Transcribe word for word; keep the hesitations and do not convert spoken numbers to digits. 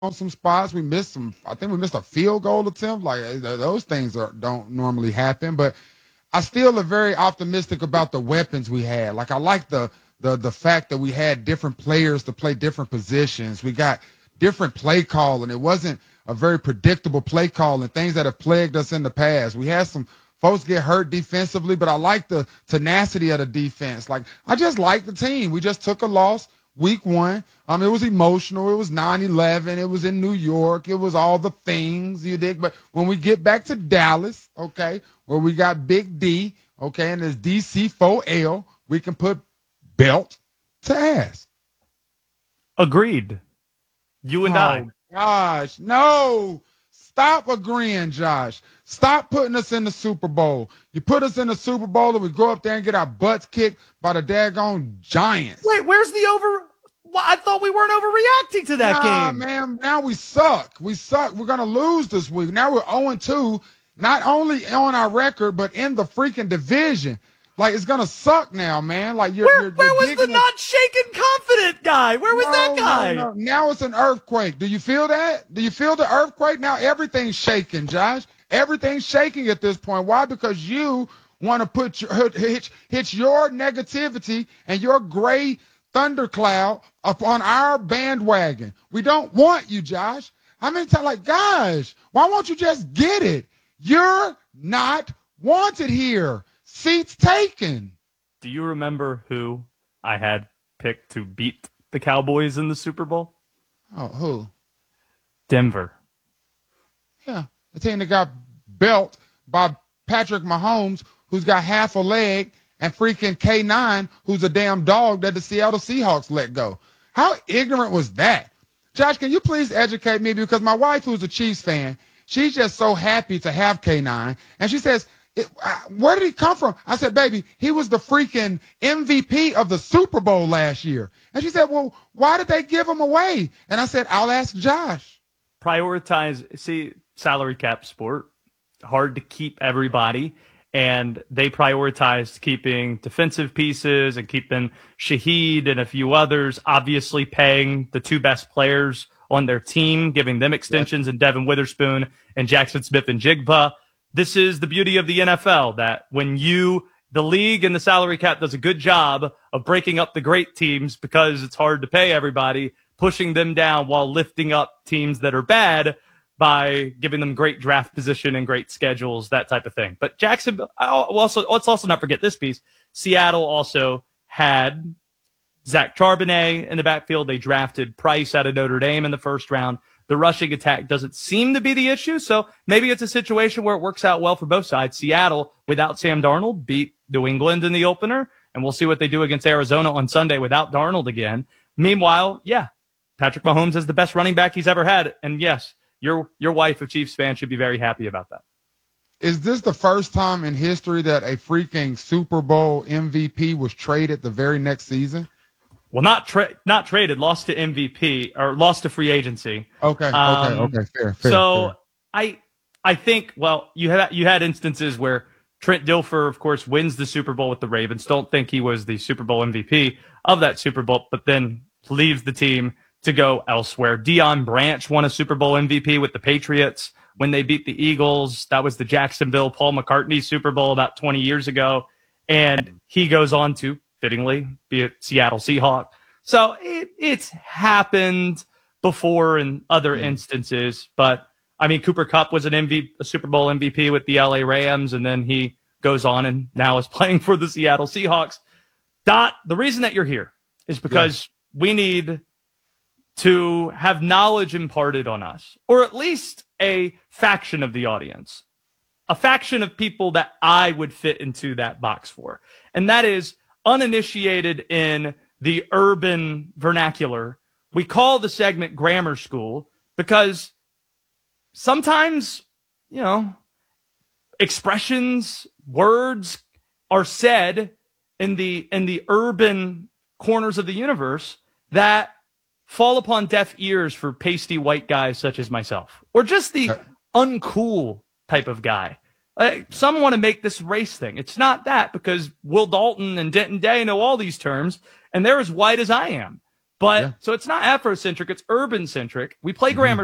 on some spots. We missed some. I think we missed a field goal attempt. Like uh, those things are, don't normally happen. But I still am very optimistic about the weapons we had. Like I like the the the fact that we had different players to play different positions. We got different play calling. It wasn't a very predictable play call and things that have plagued us in the past. We had some folks get hurt defensively, but I like the tenacity of the defense. Like I just like the team. We just took a loss week one. Um, it was emotional. It was nine eleven. It was in New York. It was all the things you dig. But when we get back to Dallas, okay, where we got Big D, okay, and there's D C four L, we can put belt to ass. Agreed. You and oh, I. Gosh, no. Stop agreeing, Josh. Stop putting us in the Super Bowl. You put us in the Super Bowl and we go up there and get our butts kicked by the daggone Giants. Wait, where's the over? Well, I thought we weren't overreacting to that nah, game. man, now we suck. We suck. We're going to lose this week. Now we're oh and two, not only on our record, but in the freaking division. Like, it's going to suck now, man. Like, you're, where you're, where you're was the us. not shaken confident guy? Where was no, that guy? No, no. Now it's an earthquake. Do you feel that? Do you feel the earthquake? Now everything's shaking, Josh. Everything's shaking at this point. Why? Because you want to put your hitch, hitch your negativity and your gray thundercloud upon our bandwagon. We don't want you, Josh. I mean, tell like, gosh, why won't you just get it? You're not wanted here. Seats taken. Do you remember who I had picked to beat the Cowboys in the Super Bowl? Oh, who? Denver. Yeah, the team that got built by Patrick Mahomes, who's got half a leg, and freaking K nine, who's a damn dog that the Seattle Seahawks let go. How ignorant was that? Josh, can you please educate me? Because my wife, who's a Chiefs fan, she's just so happy to have K nine, and she says, It, uh, where did he come from? I said, baby, he was the freaking M V P of the Super Bowl last year. And she said, well, why did they give him away? And I said, I'll ask Josh. Prioritize, see, salary cap sport, hard to keep everybody. And they prioritized keeping defensive pieces and keeping Shaheed and a few others, obviously paying the two best players on their team, giving them extensions, yes. And Devin Witherspoon and Jackson Smith and Jigba. This is the beauty of the N F L, that when you, the league and the salary cap does a good job of breaking up the great teams because it's hard to pay everybody, pushing them down while lifting up teams that are bad by giving them great draft position and great schedules, that type of thing. But Jacksonville, also, let's also not forget this piece. Seattle also had Zach Charbonnet in the backfield. They drafted Price out of Notre Dame in the first round. The rushing attack doesn't seem to be the issue, so maybe it's a situation where it works out well for both sides. Seattle, without Sam Darnold, beat New England in the opener, and we'll see what they do against Arizona on Sunday without Darnold again. Meanwhile, yeah, Patrick Mahomes is the best running back he's ever had, and yes, your your wife, a Chiefs fan, should be very happy about that. Is this the first time in history that a freaking Super Bowl M V P was traded the very next season? Well, not tra- not traded, lost to M V P or lost to free agency. Okay, um, okay, okay, fair, fair. So fair. I I think well, you had you had instances where Trent Dilfer, of course, wins the Super Bowl with the Ravens. Don't think he was the Super Bowl M V P of that Super Bowl, but then leaves the team to go elsewhere. Deion Branch won a Super Bowl M V P with the Patriots when they beat the Eagles. That was the Jacksonville Paul McCartney Super Bowl about twenty years ago, and he goes on to, fittingly, be a Seattle Seahawk. So it, it's happened before in other mm. instances. But, I mean, Cooper Kupp was an M V P, a Super Bowl M V P with the L A Rams, and then he goes on and now is playing for the Seattle Seahawks. Dot, the reason that you're here is because yeah. we need to have knowledge imparted on us, or at least a faction of the audience, a faction of people that I would fit into that box for. And that is uninitiated in the urban vernacular. We call the segment Grammar School because sometimes, you know, expressions, words are said in the in the urban corners of the universe that fall upon deaf ears for pasty white guys such as myself, or just the uncool type of guy. Uh, some want to make this race thing. It's not that, because Will Dalton and Denton Day know all these terms, and they're as white as I am. But Yeah. so it's not Afrocentric, it's urban centric. We play Mhm. grammar